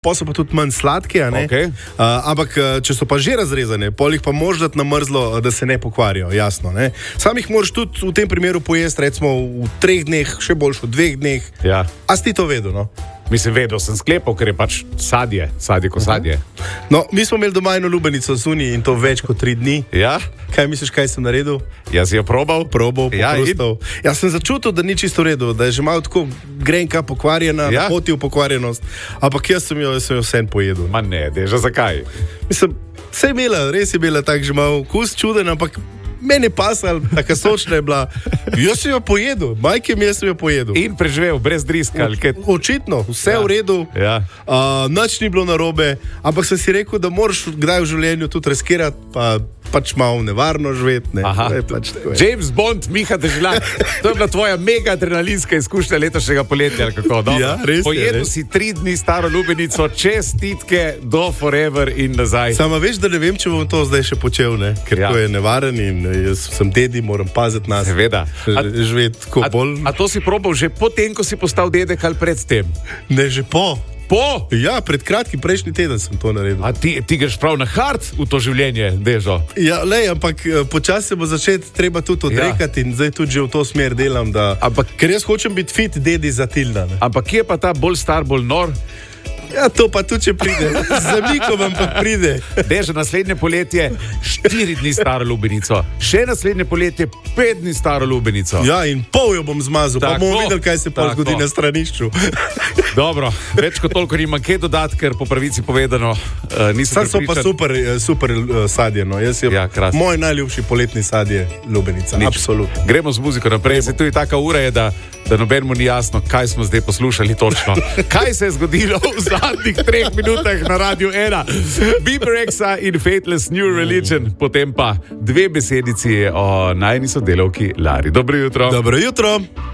pa so pa tudi manj sladke, a ne? Okay. Ampak, če so pa že razrezane, pol jih pa moraš dati na mrzlo, da se ne pokvarijo, jasno, ne? Sam jih moraš tudi v tem primeru pojesti, recimo v 3 dneh, še boljš v 2 dneh. Ja. A si ti to vedel, no? Mislim, vedel sem sklepal, ker je pač sadje ko sadje. No, mi smo imeli doma eno lubenico zunaj in to več kot 3 dni. Ja? Kaj misliš, kaj sem naredil? Jaz si jo probal, poprostal. Jaz sem začutil, da ni čisto v redu, da je že malo tako grenka pokvarjena, na poti v pokvarjenost, ampak jaz sem jo vsem pojedel. Ma ne, deža, zakaj? Mislim, res je bila tak že malo okus čuden, ampak meni je pasal, taka sočna je bila. Jaz sem jo pojedel, majke mi, jaz sem jo pojedel. In preživel, brez driska. Očitno, vse v redu, nič ni bilo narobe, ampak sem si rekel, da moraš kdaj v življenju tudi riskirati, pa pač malo nevarno živeti. Ne? Pač James Bond, Miha Dežljan, to je bila tvoja mega adrenalinska izkušnja letošnjega poletja, ali kako? Ja, res je. Pojedel si 3 dni staro lubenico, čestitke do forever in nazaj. Sama veš, da ne vem, če bom to zdaj še počel, ne? Ker to je nevaren in jaz sem dedi, moram paziti nas. Seveda. Živeti tako bolj. A to si probal že potem, ko si postal dedek, ali pred tem? Ne, že po. Ja, pred kratkim, prejšnji teden sem to naredil. A ti greš prav na hard v to življenje, Dežo? Ja, ampak počasi se bo začeti treba tudi odrekati in zdaj tudi že v to smer delam, ker jaz hočem biti fit dedi za Tilda. Ne? Ampak kje pa ta bolj star, bolj nor? Ja, to pa tudi, če pride. Z zamikom vam pa pride. Deža, naslednje poletje 4 dni staro lubenico. Še naslednje poletje 5 dni staro lubenico. Ja, in pol jo bom zmazal, pa bomo videli, kaj se pa zgodi na stranišču. Dobro, več kot toliko nima kaj dodati, ker po pravici povedano nisem prepričan. So pa super sadje, no. Moj najljubši poletni sadje lubenica. Absolutno. Gremo z muziko naprej. Se tudi taka ura je, da nobenemu ni jasno, kaj smo zdaj poslušali točno. Kaj se je zgodilo v zadnjih 3 minutah na Radiu 1? Bieber Rexha in Faithless New Religion, potem pa 2 besedici o najni sodelavki Lari. Dobro jutro. Dobro jutro.